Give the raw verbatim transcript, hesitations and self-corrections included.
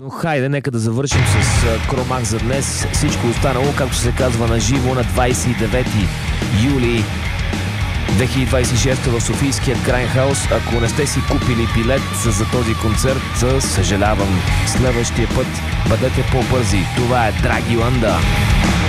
Но хайде, нека да завършим с а, Кромак за днес. Всичко останало, както се казва, на живо на двадесет и девети юли две хиляди двадесет и шеста в Софийският Грайндхаус. Ако не сте си купили билет за, за този концерт, съжалявам. Следващия път бъдете по-бързи. Това е Драги Ланда.